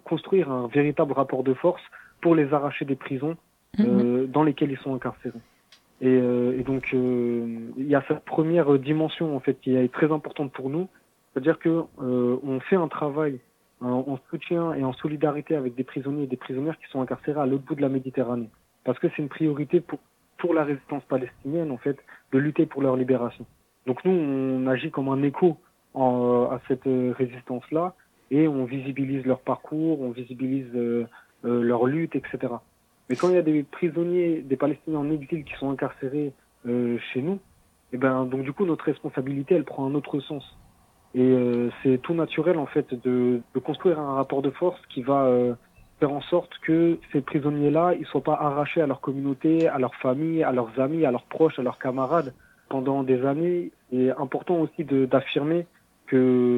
construire un véritable rapport de force pour les arracher des prisons dans lesquelles ils sont incarcérés. Et donc, il y a cette première dimension en fait qui est très importante pour nous, c'est-à-dire que on fait un travail en soutien et en solidarité avec des prisonniers et des prisonnières qui sont incarcérés à l'autre bout de la Méditerranée, parce que c'est une priorité pour la résistance palestinienne en fait de lutter pour leur libération. Donc nous, on agit comme un écho à cette résistance-là et on visibilise leur parcours, on visibilise leur lutte, etc. Mais quand il y a des prisonniers, des Palestiniens en exil qui sont incarcérés chez nous, et ben donc du coup notre responsabilité elle prend un autre sens. Et c'est tout naturel en fait de construire un rapport de force qui va faire en sorte que ces prisonniers-là ils soient pas arrachés à leur communauté, à leur famille, à leurs amis, à leurs proches, à leurs camarades pendant des années. Et important aussi d'affirmer que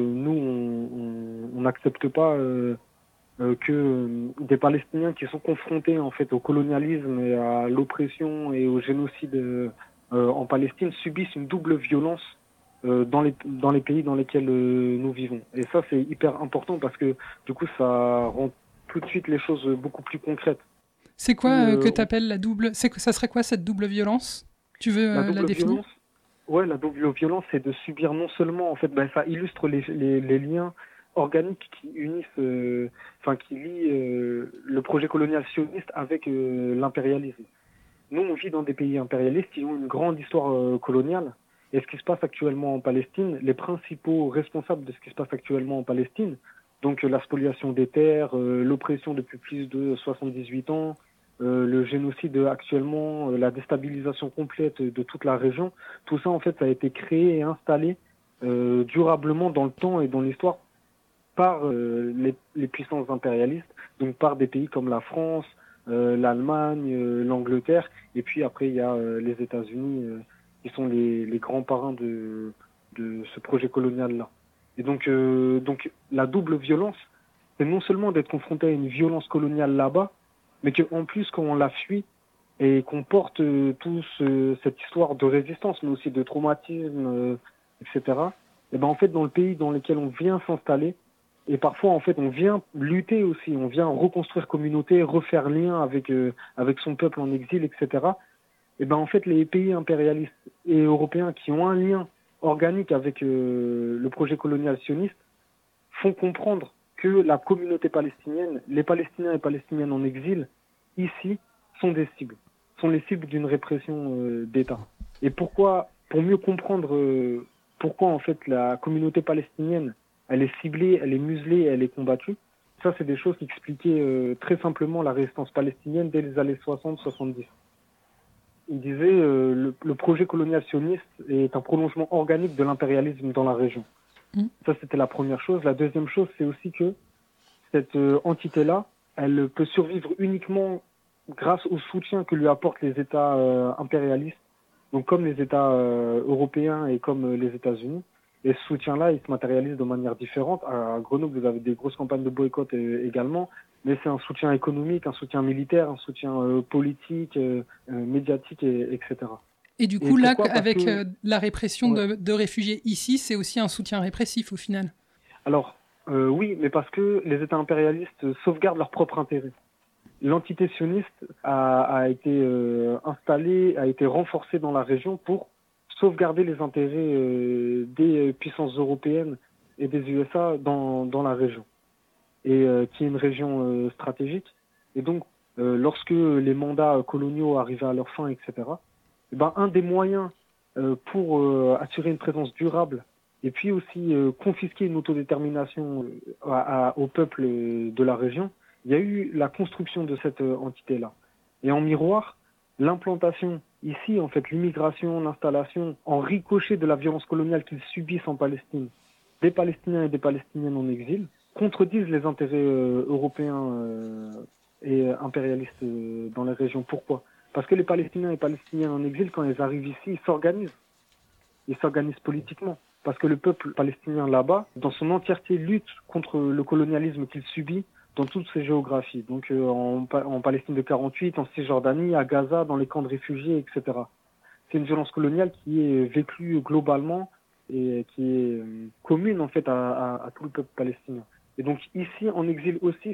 nous on n'accepte pas que des Palestiniens qui sont confrontés en fait au colonialisme et à l'oppression et au génocide en Palestine subissent une double violence dans les pays dans lesquels nous vivons. Et ça c'est hyper important parce que du coup ça rend tout de suite les choses beaucoup plus concrètes. C'est quoi que tu appelles la double... Ça serait quoi cette double violence? Tu veux la définir? Ouais, la double violence, c'est de subir non seulement, en fait, ça illustre les liens organiques qui unissent, qui lient le projet colonial sioniste avec l'impérialisme. Nous, on vit dans des pays impérialistes qui ont une grande histoire coloniale. Et ce qui se passe actuellement en Palestine, les principaux responsables de ce qui se passe actuellement en Palestine, donc la spoliation des terres, l'oppression depuis plus de 78 ans, le génocide actuellement, la déstabilisation complète de toute la région, tout ça en fait ça a été créé et installé durablement dans le temps et dans l'histoire par les puissances impérialistes, donc par des pays comme la France, l'Allemagne, l'Angleterre, et puis après il y a les États-Unis qui sont les grands parrains de ce projet colonial-là. Et donc la double violence, c'est non seulement d'être confronté à une violence coloniale là-bas, mais qu'en plus, quand on la fuit et qu'on porte cette histoire de résistance, mais aussi de traumatisme, etc., et ben en fait, dans le pays dans lequel on vient s'installer, et parfois, en fait, on vient lutter aussi, on vient reconstruire communauté, refaire lien avec son peuple en exil, etc., et ben en fait, les pays impérialistes et européens qui ont un lien organique avec le projet colonial sioniste font comprendre que la communauté palestinienne, les Palestiniens et Palestiniennes en exil, ici, sont des cibles, sont les cibles d'une répression d'État. Et pourquoi, pour mieux comprendre pourquoi en fait la communauté palestinienne, elle est ciblée, elle est muselée, elle est combattue, ça c'est des choses qui expliquaient très simplement la résistance palestinienne dès les années 60-70. Il disait le projet colonial sioniste est un prolongement organique de l'impérialisme dans la région. Ça, c'était la première chose. La deuxième chose, c'est aussi que cette entité-là, elle peut survivre uniquement grâce au soutien que lui apportent les États impérialistes, donc comme les États européens et comme les États-Unis. Et ce soutien-là, il se matérialise de manière différente. À Grenoble, vous avez des grosses campagnes de boycott également, mais c'est un soutien économique, un soutien militaire, un soutien politique, médiatique, etc. Et du coup, là, avec la répression de réfugiés ici, c'est aussi un soutien répressif au final. Alors, oui, mais parce que les États impérialistes sauvegardent leur propre intérêt. L'entité sioniste a été installée, a été renforcée dans la région pour sauvegarder les intérêts des puissances européennes et des USA dans la région, et qui est une région stratégique. Et donc, lorsque les mandats coloniaux arrivaient à leur fin, etc., un des moyens pour assurer une présence durable et puis aussi confisquer une autodétermination au peuple de la région, il y a eu la construction de cette entité-là. Et en miroir, l'implantation ici, en fait, l'immigration, l'installation, en ricochet de la violence coloniale qu'ils subissent en Palestine, des Palestiniens et des Palestiniennes en exil, contredisent les intérêts européens et impérialistes dans les régions. Pourquoi ? Parce que les Palestiniens et Palestiniennes en exil, quand ils arrivent ici, ils s'organisent. Ils s'organisent politiquement. Parce que le peuple palestinien là-bas, dans son entièreté, lutte contre le colonialisme qu'il subit dans toutes ces géographies. Donc en Palestine de 48, en Cisjordanie, à Gaza, dans les camps de réfugiés, etc. C'est une violence coloniale qui est vécue globalement et qui est commune en fait à tout le peuple palestinien. Et donc ici, en exil aussi,